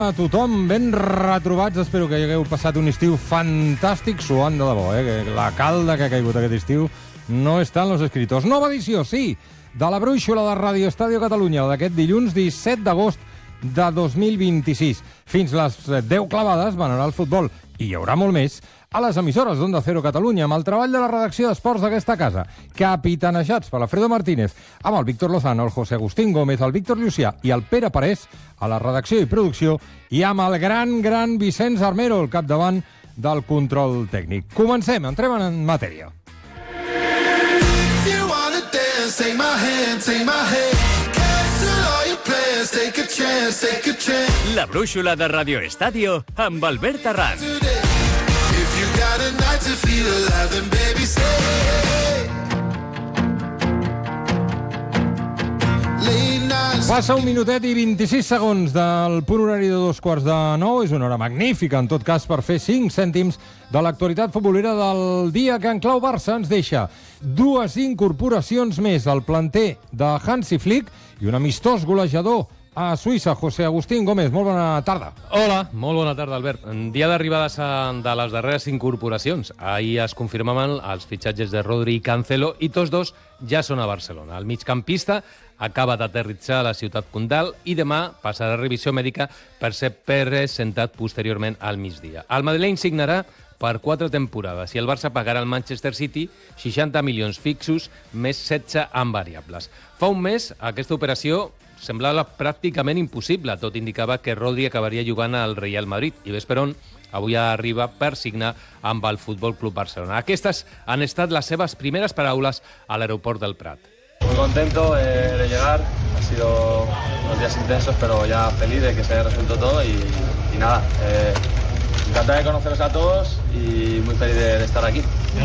A tothom, ben retrobats. Espero que hagueu passat un estiu fantàstic, suant de debò, que la calda que ha caigut aquest estiu no està en los escritos. Nova edició, sí, de la brúixola de Radio Estadio Catalunya, d'aquest dilluns 17 d'agost de 2026. Fins les 10 clavades van anar al futbol, i hi haurà molt més a les emissores d'Onda Cero Catalunya, amb el treball de la redacció d'esports d'aquesta casa, capitanejats per l'Alfredo Martínez, amb el Víctor Lozano, el José Agustín Gómez, el Víctor Llucià i el Pere Parés a la redacció i producció, i amb el gran Vicenç Armero al capdavant del control tècnic. Comencem, entrem en matèria. La brúixola de Radio Estadio amb Albert Arran. Passa un minutet i 26 segons del punt horari de 8:45. És una hora magnífica, en tot cas, per fer 5 cèntims de l'actualitat futbolera del dia, que en clau Barça ens deixa 2 incorporacions més al planter de Hansi Flick i un amistós golejador a Suïssa. José Agustín Gómez, molt bona tarda. Hola, molt bona tarda, Albert. En dia d'arribades de les darreres incorporacions. Ahir es confirmaven els fitxatges de Rodri i Cancelo, i tots dos ja són a Barcelona. El migcampista acaba d'aterritzar a la ciutat condal i demà passarà revisió mèdica per ser presentat posteriorment al migdia. El madrileny signarà per 4 temporades i el Barça pagarà al Manchester City 60 milions fixos més 16 en variables. Fa un mes aquesta operació semblava pràcticament impossible. Tot indicava que Rodri acabaria jugant al Real Madrid i ves per on avui arriba per signar amb el Futbol Club Barcelona. Aquestes han estat les seves primeres paraules a l'aeroport del Prat. Muy contento de llegar, ha sido unos días intensos, pero ya feliz de que se haya resuelto todo y nada, encantado de conoceros a todos y muy feliz de estar aquí.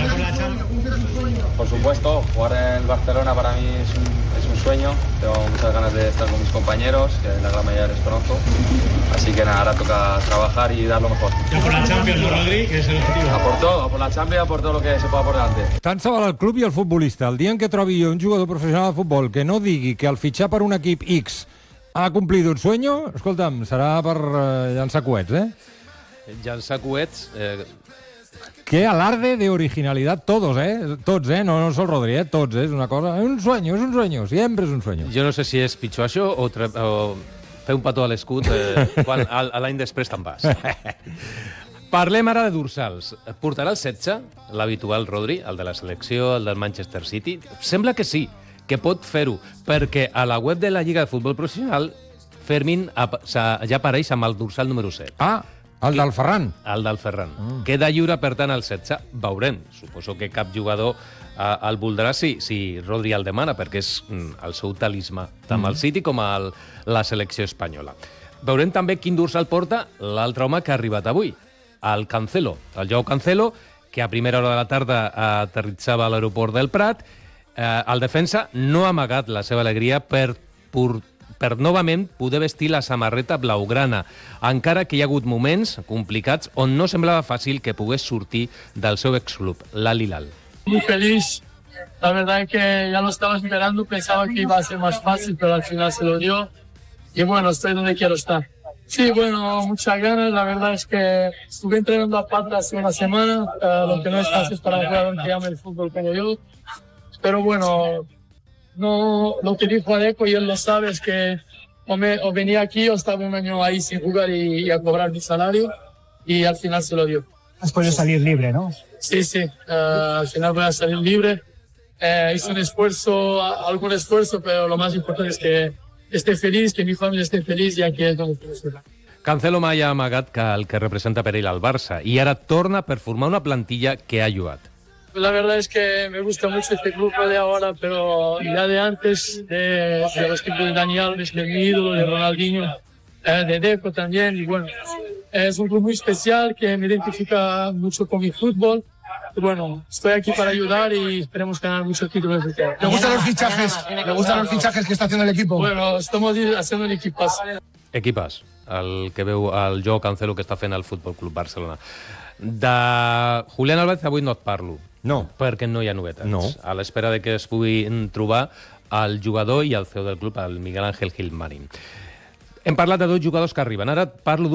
Por supuesto, jugar en el Barcelona para mí es un sueño, tengo muchas ganas de estar con mis compañeros, que la gran mayoría les conozco, así que nada, ahora toca trabajar y dar lo mejor. Ya por la Champions, ¿no, Rodri? Que es el objetivo. A por todo, a por la Champions, a por todo lo que se pueda por delante. Tant se val el club i el futbolista. El dia en què trobi jo un jugador professional de futbol que no digui que al fitxar per un equip X ha complit un sueño, escolta'm, serà per llançar coets, Llançar coets... Qué alarde de originalidad todos, Tots, no sol Rodri, tots, és una cosa... És un sueño, siempre és un sueño. Jo no sé si és pitjor això o fer un petó a l'escut quan l'any després te'n vas. Parlem ara de dorsals. Portarà el 16, l'habitual Rodri, el de la selecció, el del Manchester City? Sembla que sí, que pot fer-ho, perquè a la web de la Lliga de Futbol Professional Fermín ja apareix amb el dorsal número 7. Ah, el del Ferran. El del Ferran. Queda lliure, per tant, el 16. Veurem. Suposo que cap jugador el voldrà si Rodri el demana, perquè és el seu talismà, tant el City com la selecció espanyola. Veurem també quin dorsal porta l'altre home que ha arribat avui, el Cancelo. El Joao Cancelo, que a primera hora de la tarda aterritzava a l'aeroport del Prat. El defensa no ha amagat la seva alegria per novament poder vestir la samarreta blaugrana, encara que hi ha hagut moments complicats on no semblava fàcil que pogués sortir del seu exclub, l'Al Hilal. Muy feliz, la verdad es que ya lo estaba esperando, pensaba que iba a ser más fácil, pero al final se lo dio y bueno, estoy donde quiero estar. Sí, bueno, muchas ganas, la verdad es que estuve entrenando a pata hace una semana, lo que no es fácil para un jugador que llama el fútbol como yo, pero bueno... No, lo que dijo Adeco, y él lo sabe, es que o venía aquí o estaba un año ahí sin jugar y a cobrar mi salario, y al final se lo dio. Has podido salir libre, ¿no? Sí, al final voy a salir libre. Hice algún esfuerzo, pero lo más importante es que esté feliz, que mi familia esté feliz, ya que es donde quiero estar. Cancelo mai ha amagat que el que representa per ell el Barça, i ara torna per formar una plantilla que ha jugat. La verdad es que me gusta mucho este grupo de ahora, pero ya de antes, de los tiempos de Dani Alves, de mi ídolo, de Ronaldinho, de Deco también, y bueno, es un club muy especial que me identifica mucho con mi fútbol. Y bueno, estoy aquí para ayudar y esperemos ganar muchos títulos. ¿Te gustan los fichajes? ¿Te gustan los fichajes que está haciendo el equipo? Bueno, estamos haciendo el equipazo. Equipàs, el que veu el Joao Cancelo que està fent el Futbol Club Barcelona. De Julián Álvarez avui no et parlo. No. Perquè no hi ha novetats. No. A l'espera de que es pugui trobar el jugador i el CEO del club, el Miguel Ángel Gilmarín. Hem parlat de 2 jugadors que arriben. Ara parlo d'un